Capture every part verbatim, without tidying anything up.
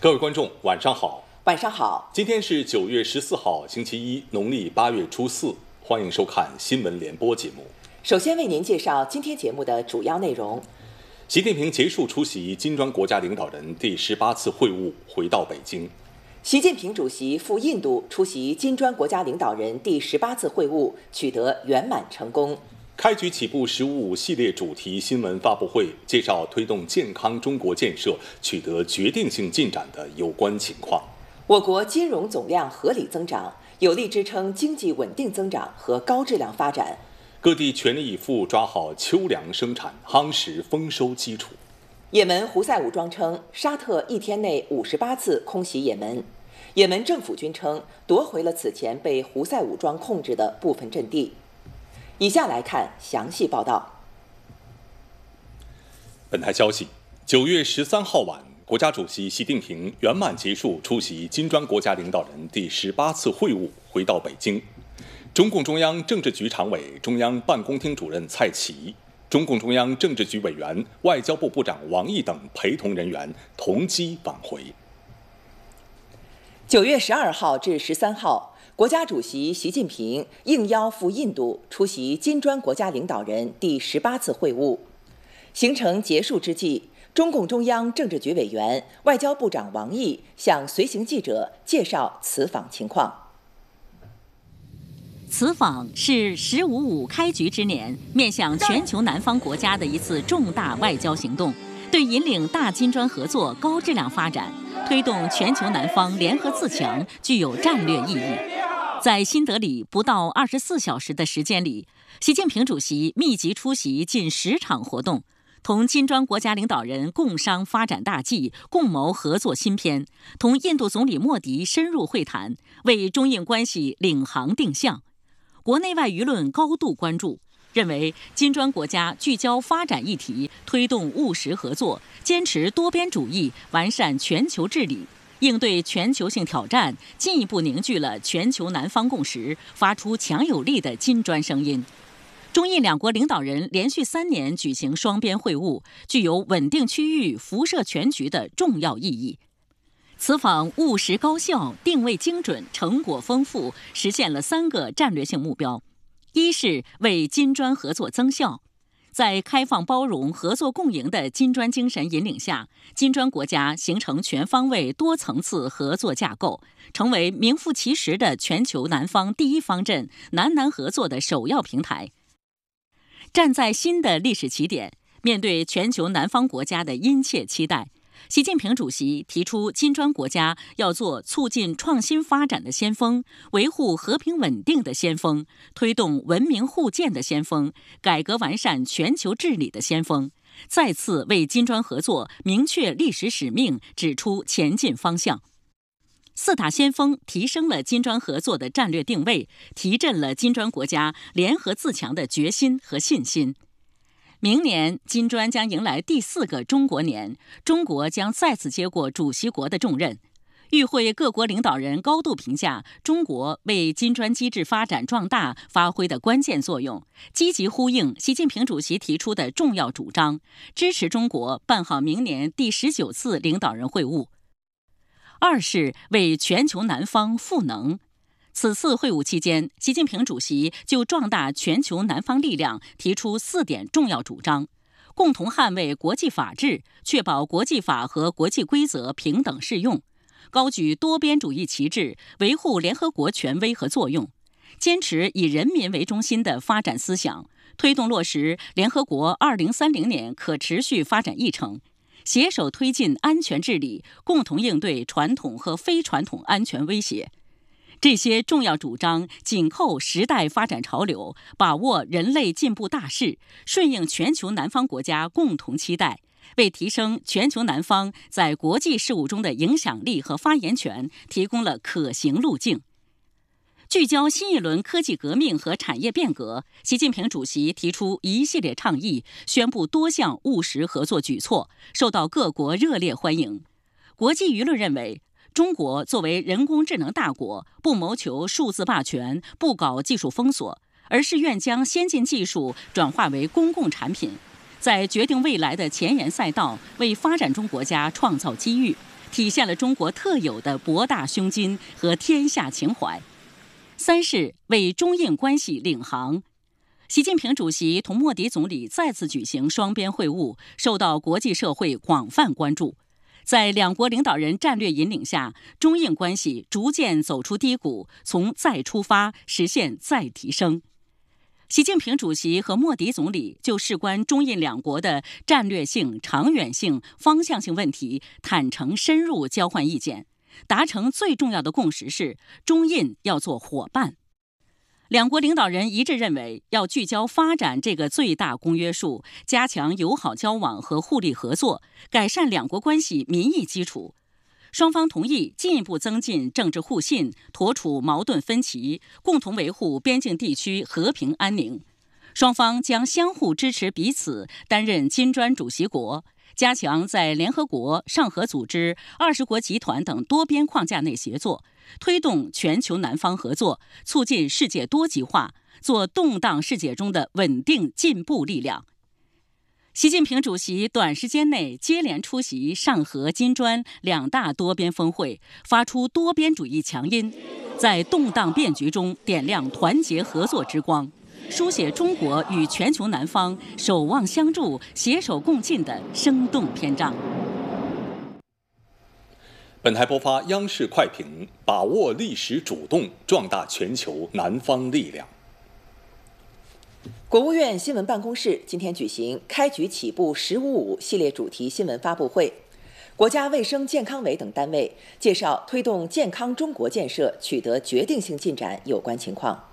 各位观众，晚上好。 晚上好。 今天是九月十四号，星期一，农历八月初四。欢迎收看新闻联播节目。 首先为您介绍今天节目的主要内容。 习近平结束出席金砖国家领导人第十八次会晤，回到北京。 习近平主席赴印度出席金砖国家领导人第十八次会晤，取得圆满成功。 开局起步“十五五”系列主题新闻发布会，介绍推动健康中国建设取得决定性进展的有关情况。 我国金融总量合理增长，有力支撑经济稳定增长和高质量发展。 各地全力以赴抓好秋粮生产，夯实丰收基础。 也门胡塞武装称，沙特一天内五十八次空袭也门。也门政府军称，夺回了此前被胡塞武装控制的部分阵地。以下来看详细报道。 本台消息，九月十三号晚，国家主席习近平圆满结束出席金砖国家领导人第十八次会晤，回到北京。中共中央政治局常委、中央办公厅主任蔡奇、中共中央政治局委员、外交部部长王毅等陪同人员同机返回。 九月十二号至十三号，国家主席习近平应邀赴印度出席金砖国家领导人第十八次会晤。行程结束之际，中共中央政治局委员、外交部长王毅向随行记者介绍此访情况。 此访是“十五五”开局之年，面向全球南方国家的一次重大外交行动，对引领大金砖合作高质量发展、推动全球南方联合自强具有战略意义。在新德里不到二十四小时的时间里，习近平主席密集出席近十场活动，同金砖国家领导人共商发展大计，共谋合作新篇，同印度总理莫迪深入会谈，为中印关系领航定向。国内外舆论高度关注，认为金砖国家聚焦发展议题，推动务实合作，坚持多边主义，完善全球治理，应对全球性挑战，进一步凝聚了全球南方共识，发出强有力的金砖声音。中印两国领导人连续三年举行双边会晤，具有稳定区域、辐射全局的重要意义。此访务实高效，定位精准，成果丰富，实现了三个战略性目标：一是为金砖合作增效。在开放包容、合作共赢的金砖精神引领下，金砖国家形成全方位、多层次合作架构，成为名副其实的全球南方第一方阵、南南合作的首要平台。站在新的历史起点，面对全球南方国家的殷切期待，习近平主席提出，金砖国家要做促进创新发展的先锋，维护和平稳定的先锋，推动文明互鉴的先锋，改革完善全球治理的先锋，再次为金砖合作明确历史使命，指出前进方向。四大先锋提升了金砖合作的战略定位，提振了金砖国家联合自强的决心和信心。明年，金砖将迎来第四个中国年，中国将再次接过主席国的重任。与会各国领导人高度评价中国为金砖机制发展壮大发挥的关键作用，积极呼应习近平主席提出的重要主张，支持中国办好明年第十九次领导人会晤。二是为全球南方赋能。此次会晤期间，习近平主席就壮大全球南方力量提出四点重要主张：共同捍卫国际法治，确保国际法和国际规则平等适用；高举多边主义旗帜，维护联合国权威和作用；坚持以人民为中心的发展思想，推动落实联合国二零三零年可持续发展议程，携手推进安全治理，共同应对传统和非传统安全威胁。这些重要主张紧扣时代发展潮流，把握人类进步大势，顺应全球南方国家共同期待，为提升全球南方在国际事务中的影响力和发言权提供了可行路径。聚焦新一轮科技革命和产业变革，习近平主席提出一系列倡议，宣布多项务实合作举措，受到各国热烈欢迎。国际舆论认为，中国作为人工智能大国，不谋求数字霸权，不搞技术封锁，而是愿将先进技术转化为公共产品，在决定未来的前沿赛道为发展中国家创造机遇， 体现了中国特有的博大胸襟和天下情怀。三是为中印关系领航。习近平主席同莫迪总理再次举行双边会晤，受到国际社会广泛关注。在两国领导人战略引领下，中印关系逐渐走出低谷，从再出发实现再提升。习近平主席和莫迪总理就事关中印两国的战略性、长远性、方向性问题坦诚深入交换意见，达成最重要的共识是中印要做伙伴。两国领导人一致认为，要聚焦发展这个最大公约数，加强友好交往和互利合作，改善两国关系民意基础。双方同意进一步增进政治互信，妥处矛盾分歧，共同维护边境地区和平安宁。双方将相互支持彼此担任金砖主席国，加强在联合国、上合组织、二十国集团等多边框架内协作，推动全球南方合作，促进世界多极化，做动荡世界中的稳定进步力量。习近平主席短时间内接连出席上合、金砖两大多边峰会，发出多边主义强音，在动荡变局中点亮团结合作之光，书写中国与全球南方守望相助、携手共进的生动篇章。 本台播发央视快评：把握历史主动，壮大全球南方力量。 国务院新闻办公室今天举行“开局起步十五五”系列主题新闻发布会，国家卫生健康委等单位介绍推动健康中国建设取得决定性进展有关情况。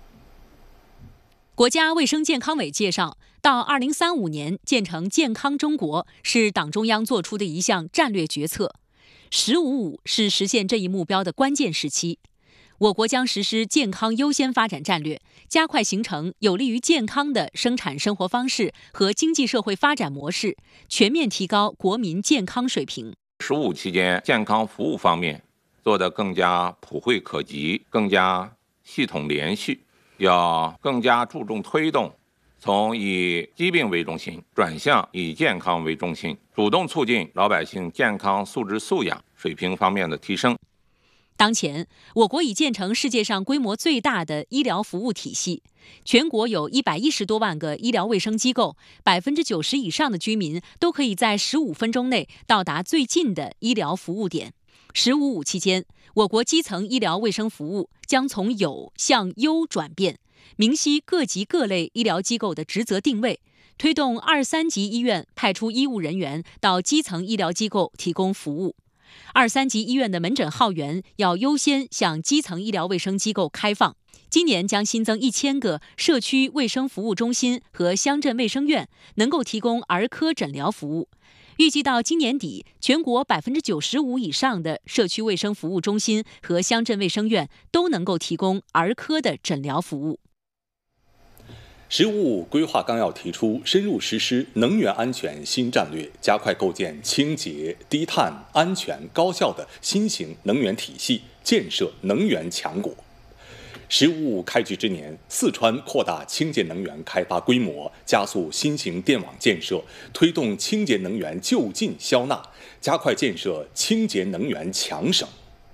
国家卫生健康委介绍，到二零三五年建成健康中国是党中央作出的一项战略决策，十五五是实现这一目标的关键时期。我国将实施健康优先发展战略，加快形成有利于健康的生产生活方式和经济社会发展模式，全面提高国民健康水平。 十五期间，健康服务方面做得更加普惠可及，更加系统连续，要更加注重推动从以疾病为中心转向以健康为中心，主动促进老百姓健康素质素养水平方面的提升。 当前，我国已建成世界上规模最大的医疗服务体系，全国有一百一十多万个医疗卫生机构，百分之九十以上的居民都可以在十五分钟内到达最近的医疗服务点。十五五期间，我国基层医疗卫生服务将从有向优转变，明晰各级各类医疗机构的职责定位，推动二三级医院派出医务人员到基层医疗机构提供服务。二三级医院的门诊号源要优先向基层医疗卫生机构开放。今年将新增一千个社区卫生服务中心和乡镇卫生院，能够提供儿科诊疗服务。预计到今年底，全国百分之九十五以上的社区卫生服务中心和乡镇卫生院都能够提供儿科的诊疗服务。 十五五规划纲要提出，深入实施能源安全新战略，加快构建清洁、低碳、安全、高效的新型能源体系，建设能源强国。十五五开局之年，四川扩大清洁能源开发规模，加速新型电网建设，推动清洁能源就近消纳，加快建设清洁能源强省。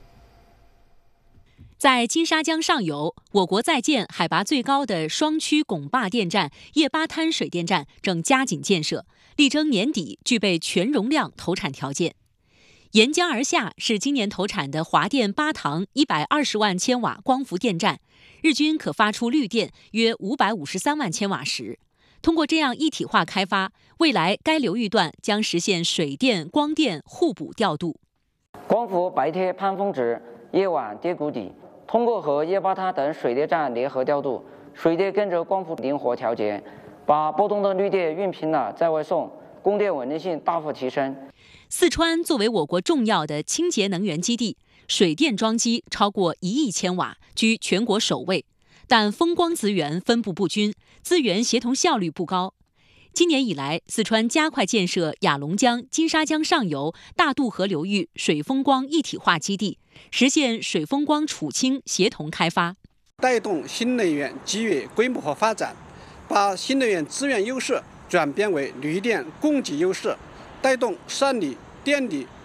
在金沙江上游，我国在建海拔最高的双区拱坝电站叶巴滩水电站正加紧建设，力争年底具备全容量投产条件。沿江而下是今年投产的华电巴塘一百二十万千瓦光伏电站，日均可发出绿电约五百五十三万千瓦时。通过这样一体化开发，未来该流域段将实现水电、光电互补调度。 光伏白天攀峰值，夜晚跌谷底。通过和叶巴滩等水电站联合调度，水电跟着光伏灵活调节，把波动的绿电运平了再外送，供电稳定性大幅提升。 四川作为我国重要的清洁能源基地，水电装机超过一亿千瓦，居全国首位，但风光资源分布不均，资源协同效率不高。今年以来，四川加快建设雅龙江、金沙江上游大渡河流域水风光一体化基地，实现水风光储氢协同开发， 带动新能源机遇规模化发展，把新能源资源优势转变为绿电供给优势，带动山里、电力、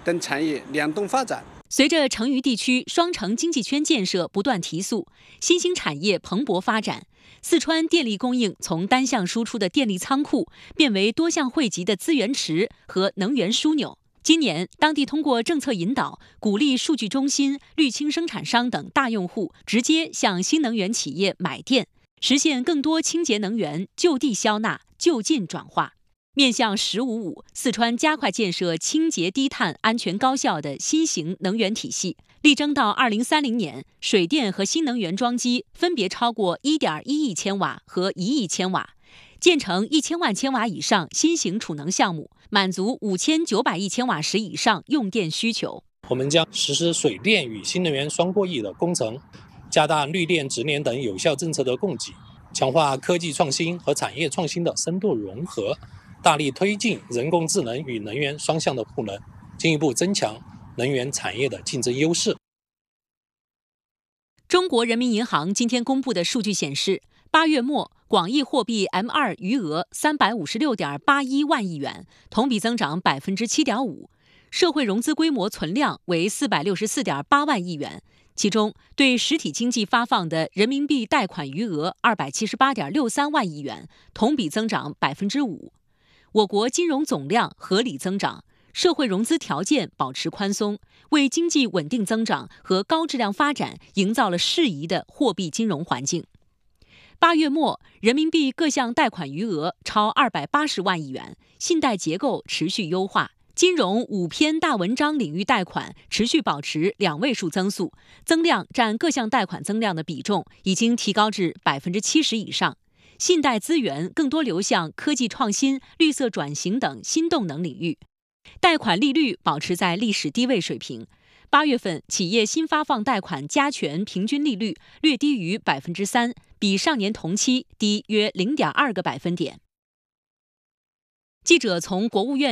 等产业联动发展。 随着成渝地区双城经济圈建设不断提速，新兴产业蓬勃发展，四川电力供应从单向输出的电力仓库变为多项汇集的资源池和能源枢纽。今年，当地通过政策引导，鼓励数据中心、绿氢生产商等大用户直接向新能源企业买电，实现更多清洁能源就地消纳、就近转化。面向“十五五”，四川加快建设清洁低碳、安全高效的新型能源体系，力争到二零三零年，水电和新能源装机分别超过一点一亿千瓦和一亿千瓦，建成一千万千瓦以上新型储能项目，满足五千九百亿千瓦时以上用电需求。 我们将实施水电与新能源双过翼的工程，加大绿电、直联等有效政策的供给，强化科技创新和产业创新的深度融合，大力推进人工智能与能源双向的赋能，进一步增强能源产业的竞争优势。 中国人民银行今天公布的数据显示，八月末广义货币 M 二 余额三百五十六点八一万亿元，同比增长百分之七点五，社会融资规模存量为四百六十四点八万亿元。其中，对实体经济发放的人民币贷款余额二百七十八点六三万亿元，同比增长百分之五。我国金融总量合理增长，社会融资条件保持宽松，为经济稳定增长和高质量发展营造了适宜的货币金融环境。八月末，人民币各项贷款余额超二百八十万亿元，信贷结构持续优化，金融五篇大文章领域贷款持续保持两位数增速，增量占各项贷款增量的比重已经提高至百分之七十以上。信贷资源更多流向科技创新、绿色转型等新动能领域，贷款利率保持在历史低位水平。八月份，企业新发放贷款加权平均利率略低于百分之三，比上年同期低约零点二个百分点。记者从国务院